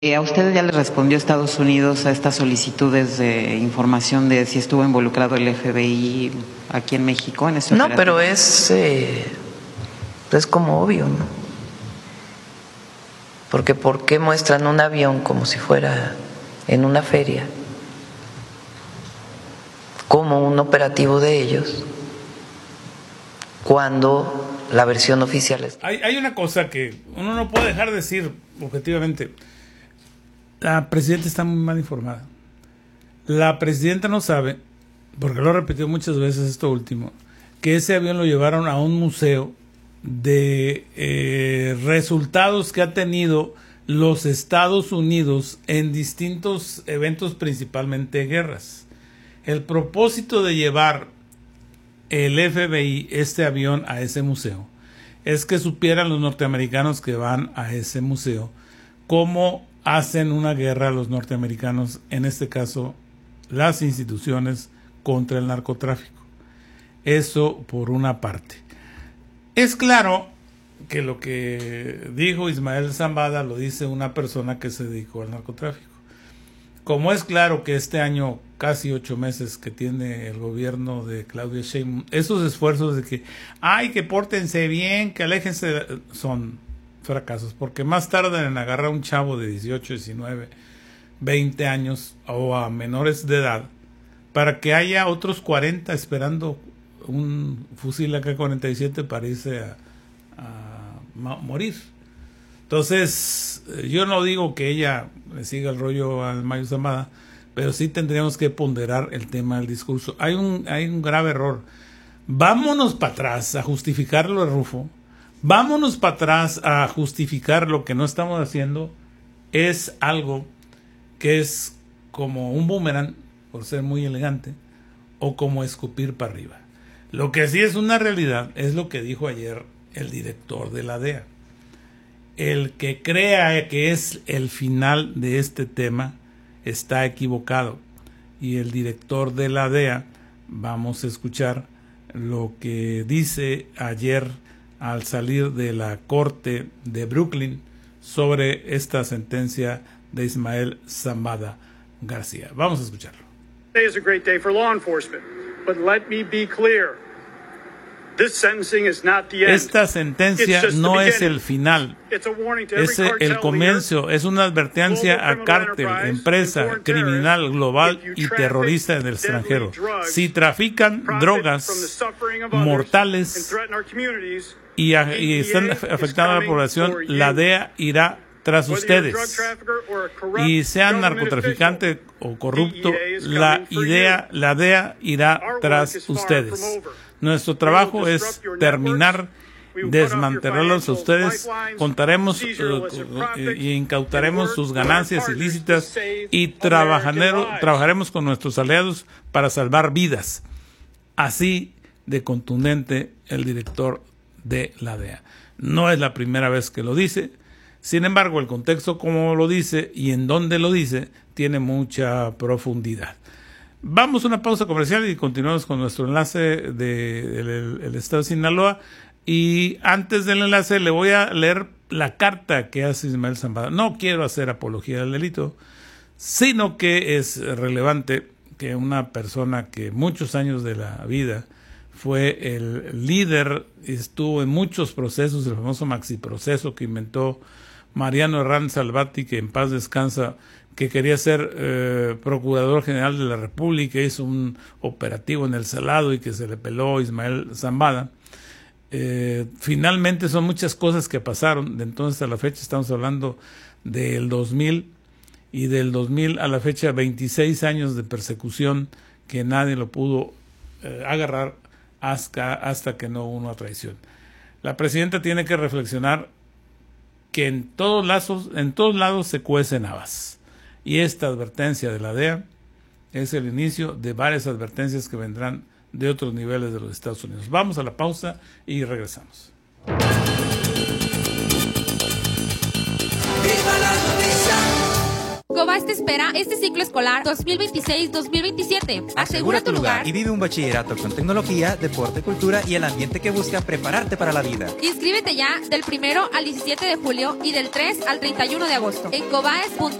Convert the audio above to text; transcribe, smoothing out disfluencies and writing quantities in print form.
¿A usted ya le respondió Estados Unidos a estas solicitudes de información de si estuvo involucrado el FBI aquí en México en este operativo? No, pero es como obvio, ¿no? Porque ¿por qué muestran un avión como si fuera en una feria, como un operativo de ellos, cuando la versión oficial es... Hay una cosa que uno no puede dejar de decir objetivamente. La presidenta está muy mal informada. La presidenta no sabe, porque lo ha repetido muchas veces esto último, que ese avión lo llevaron a un museo de resultados que ha tenido los Estados Unidos en distintos eventos, principalmente guerras. El propósito de llevar el FBI este avión a ese museo es que supieran los norteamericanos que van a ese museo cómo hacen una guerra a los norteamericanos, en este caso las instituciones, contra el narcotráfico. Eso por una parte. Es claro que lo que dijo Ismael Zambada lo dice una persona que se dedicó al narcotráfico. Como es claro que este año, casi 8 meses que tiene el gobierno de Claudia Sheinbaum, esos esfuerzos de que pórtense bien, que aléjense, son fracasos, porque más tardan en agarrar a un chavo de 18, 19, 20 años o a menores de edad para que haya otros 40 esperando un fusil AK-47 para irse a morir. Entonces, yo no digo que ella le siga el rollo al Mayo Zambada, pero sí tendríamos que ponderar el tema del discurso. Hay un grave error. Vámonos para atrás a justificar lo de Rufo. Vámonos para atrás a justificar lo que no estamos haciendo. Es algo que es como un boomerang, por ser muy elegante, o como escupir para arriba. Lo que sí es una realidad es lo que dijo ayer el director de la DEA. El que crea que es el final de este tema está equivocado. Y el director de la DEA, vamos a escuchar lo que dice ayer al salir de la corte de Brooklyn sobre esta sentencia de Ismael Zambada García. Vamos a escucharlo. Today is a great day for law enforcement, but let me be clear. This sentencing is not the end. Esta sentencia no es el final, es el comienzo, es una advertencia a cártel, empresa criminal global y terrorista en el extranjero. Si trafican drogas mortales y están afectando a la población, la DEA irá tras ustedes. Y sean narcotraficante o corrupto, la DEA irá tras ustedes. Nuestro trabajo es terminar, desmantelarlos a ustedes, contaremos y incautaremos sus ganancias ilícitas y trabajaremos con nuestros aliados para salvar vidas. Así de contundente el director de la DEA. No es la primera vez que lo dice. Sin embargo, el contexto como lo dice y en dónde lo dice tiene mucha profundidad. Vamos a una pausa comercial y continuamos con nuestro enlace del estado de Sinaloa. Y antes del enlace le voy a leer la carta que hace Ismael Zambada. No quiero hacer apología del delito, sino que es relevante que una persona que muchos años de la vida fue el líder, estuvo en muchos procesos, el famoso maxi proceso que inventó Mariano Herranz Salvati, que en paz descansa, que quería ser procurador general de la República, hizo un operativo en El Salado y que se le peló Ismael Zambada. Finalmente son muchas cosas que pasaron, de entonces a la fecha estamos hablando del 2000, y del 2000 a la fecha 26 años de persecución que nadie lo pudo agarrar hasta que no hubo una traición. La presidenta tiene que reflexionar que en todos lados se cuecen habas. Y esta advertencia de la DEA es el inicio de varias advertencias que vendrán de otros niveles de los Estados Unidos. Vamos a la pausa y regresamos. ¡Viva la noticia! Cobás te espera este ciclo escolar 2026-2027. Asegura tu lugar y vive un bachillerato con tecnología, deporte, cultura y el ambiente que busca prepararte para la vida. Inscríbete ya del 1 al 17 de julio y del 3 al 31 de agosto en cobaes.mx.